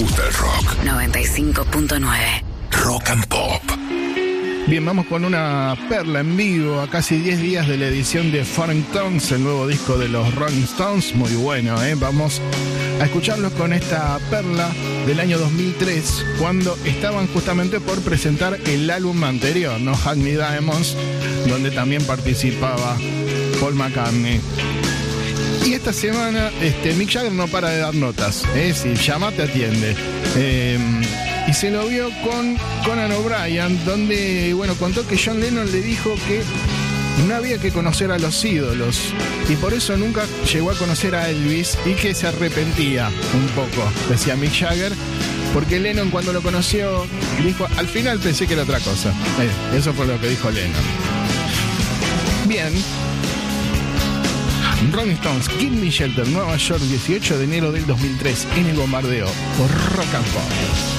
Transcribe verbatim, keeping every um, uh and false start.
Gusta el rock. noventa y cinco punto nueve. Rock and Pop. Bien, vamos con una perla en vivo a casi diez días de la edición de Foreign Tongues, el nuevo disco de los Rolling Stones. Muy bueno, ¿eh? Vamos a escucharlos con esta perla del año dos mil tres, cuando estaban justamente por presentar el álbum anterior, ¿no? Hackney Diamonds, donde también participaba Paul McCartney. Y esta semana este, Mick Jagger no para de dar notas, ¿eh? Si llama te atiende. Eh, y se lo vio con Conan O'Brien, donde, bueno, contó que John Lennon le dijo que no había que conocer a los ídolos y por eso nunca llegó a conocer a Elvis, y que se arrepentía un poco, decía Mick Jagger, porque Lennon cuando lo conoció dijo, al final pensé que era otra cosa. Eh, eso fue lo que dijo Lennon. Bien. Rolling Stones, Give Me Shelter, Nueva York, dieciocho de enero del dos mil tres, en el Bombardeo, por Rock and Pop.